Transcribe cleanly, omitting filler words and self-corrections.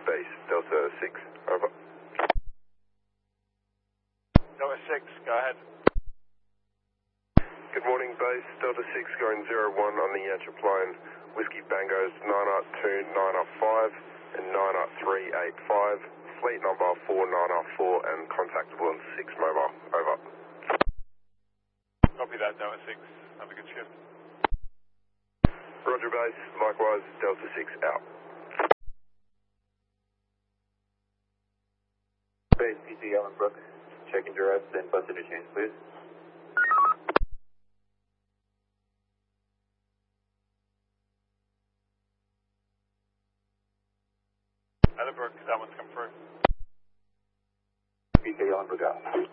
Base Delta 6, over. Delta 6, go ahead. Good morning, Base Delta 6 going 01 on the Yanchep line. Whiskey Bangos 9R2, 9R5 and 9R385. Fleet number 49R4 and contactable on 6 mobile, over. Copy that, Delta 6. Have a good shift. Roger, Base. Likewise, Delta 6 out. Base PC Ellenbrook, checking direct and bus interchange, please. Ellenbrook, that one's come through. PC Ellenbrook out.